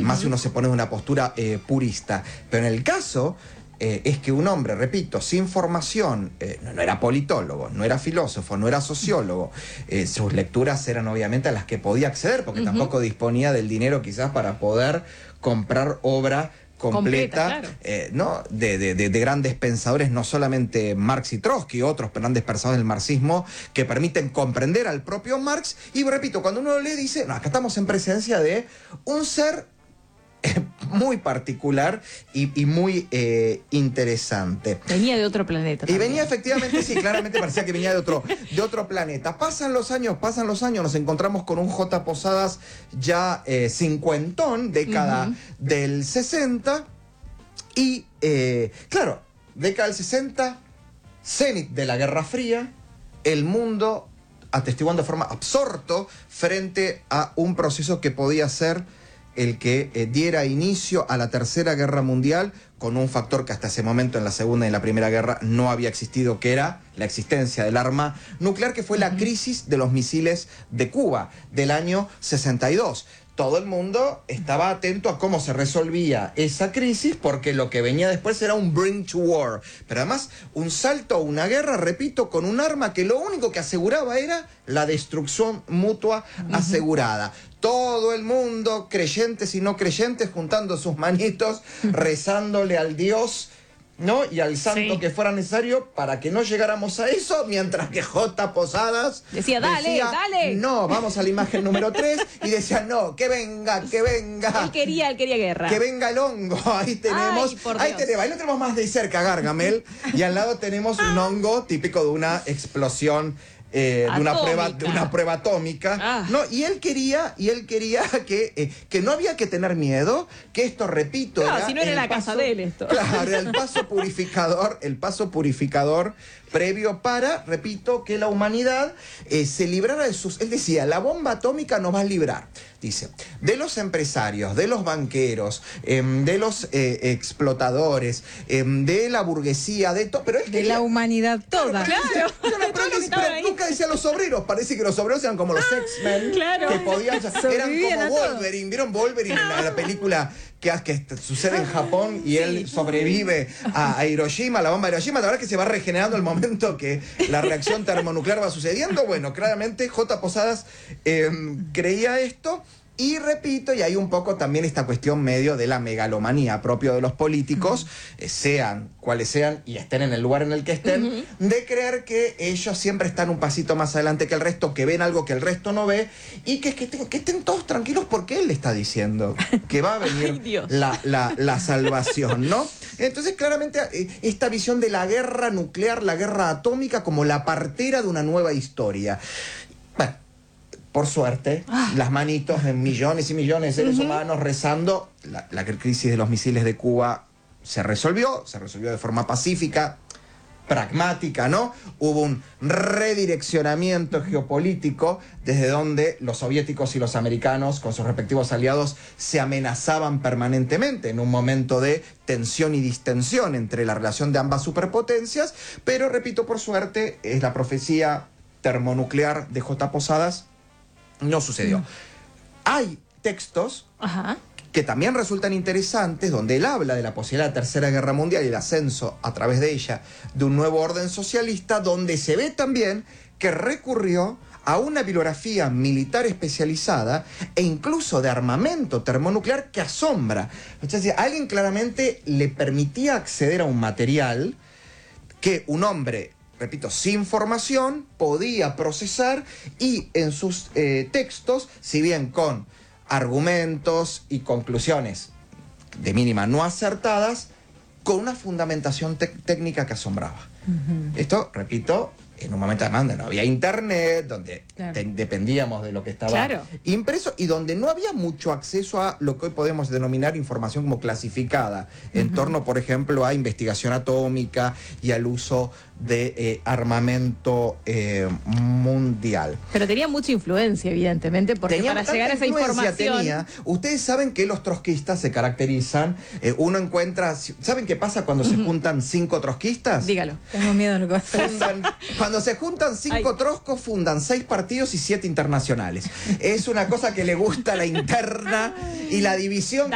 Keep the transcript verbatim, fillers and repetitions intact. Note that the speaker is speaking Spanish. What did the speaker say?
más si uno se pone en una postura eh, purista. Pero en el caso... Eh, es que un hombre, repito, sin formación, eh, no, no era politólogo, no era filósofo, no era sociólogo, eh, sus lecturas eran obviamente a las que podía acceder, porque uh-huh. tampoco disponía del dinero quizás para poder comprar obra completa, completa claro. eh, ¿no? de, de, de, de grandes pensadores, no solamente Marx y Trotsky, otros grandes pensadores del marxismo que permiten comprender al propio Marx. Y repito, cuando uno le dice, no, acá estamos en presencia de un ser muy particular y, y muy eh, interesante. Venía de otro planeta. Y también. venía efectivamente, sí, claramente parecía que venía de otro, de otro planeta. Pasan los años, pasan los años, nos encontramos con un J. Posadas ya eh, cincuentón, década uh-huh. del sesenta. Y, eh, claro, década del sesenta, cenit de la Guerra Fría, el mundo atestiguando de forma absorto frente a un proceso que podía ser el que eh, diera inicio a la Tercera Guerra Mundial, con un factor que hasta ese momento en la Segunda y en la Primera Guerra no había existido, que era la existencia del arma nuclear, que fue la crisis de los misiles de Cuba del año sesenta y dos. Todo el mundo estaba atento a cómo se resolvía esa crisis, porque lo que venía después era un bring to war. Pero además, un salto a una guerra, repito, con un arma que lo único que aseguraba era la destrucción mutua asegurada. Uh-huh. Todo el mundo, creyentes y no creyentes, juntando sus manitos, rezándole al Dios, ¿no? Y al santo sí. que fuera necesario para que no llegáramos a eso, mientras que J. Posadas decía, dale, decía, dale. No, vamos a la imagen número tres, y decía, no, que venga, que venga. Él quería, él quería guerra. Que venga el hongo, ahí tenemos, Ay, ahí tenemos, ahí lo tenemos más de cerca, Gargamel, y al lado tenemos un hongo típico de una explosión. Eh, de, una prueba, de una prueba atómica, ah. ¿no? Y él quería, y él quería que, eh, que no había que tener miedo, que esto, repito, no, era si no era el la paso, casa de él esto. Claro, era el paso purificador, el paso purificador previo para, repito, que la humanidad eh, se librara de sus... Él decía, la bomba atómica nos va a librar, dice, de los empresarios, de los banqueros, eh, de los eh, explotadores, eh, de la burguesía, de todo, pero él de quería, la humanidad toda. Claro, claro. Pero, pero, pero, él, pero nunca decía los obreros, parece que los obreros eran como los X-Men, claro. que podían, eran como Wolverine, ¿vieron Wolverine en la, la película que, que sucede en Japón y él sobrevive a, a Hiroshima, la bomba de Hiroshima? La verdad que se va regenerando el momento que la reacción termonuclear va sucediendo. Bueno, claramente J. Posadas eh, creía esto. Y repito, y hay un poco también esta cuestión medio de la megalomanía propio de los políticos, uh-huh. eh, sean cuales sean y estén en el lugar en el que estén, uh-huh. de creer que ellos siempre están un pasito más adelante que el resto, que ven algo que el resto no ve, y que, que, estén, que estén todos tranquilos porque él le está diciendo que va a venir Ay, la, la, la salvación, ¿no? Entonces, claramente, eh, esta visión de la guerra nuclear, la guerra atómica, como la partera de una nueva historia. Bueno, por suerte, ah. las manitos de millones y millones de seres uh-huh. humanos rezando, la, la crisis de los misiles de Cuba se resolvió, se resolvió de forma pacífica, pragmática, ¿no? Hubo un redireccionamiento geopolítico desde donde los soviéticos y los americanos, con sus respectivos aliados, se amenazaban permanentemente en un momento de tensión y distensión entre la relación de ambas superpotencias, pero, repito, por suerte, es la profecía termonuclear de J. Posadas. No sucedió. Mm. Hay textos Ajá. que también resultan interesantes, donde él habla de la posibilidad de la Tercera Guerra Mundial y el ascenso a través de ella de un nuevo orden socialista, donde se ve también que recurrió a una bibliografía militar especializada e incluso de armamento termonuclear que asombra. O sea, a alguien claramente le permitía acceder a un material que un hombre, repito, sin formación, podía procesar, y en sus eh, textos, si bien con argumentos y conclusiones de mínima no acertadas, con una fundamentación técnica que asombraba. Uh-huh. Esto, repito, en un momento además donde no había internet, donde claro. te, dependíamos de lo que estaba claro. impreso, y donde no había mucho acceso a lo que hoy podemos denominar información como clasificada, uh-huh. en torno, por ejemplo, a investigación atómica y al uso de eh, armamento eh, mundial. Pero tenía mucha influencia, evidentemente, porque tenía para llegar a esa información... Tenía. Ustedes saben que los trotskistas se caracterizan, eh, uno encuentra... ¿Saben qué pasa cuando uh-huh. se juntan cinco trotskistas? Dígalo. Tengo miedo de lo que fundan, Cuando se juntan cinco Ay. troscos, fundan seis partidos y siete internacionales. Es una cosa que le gusta la interna y la división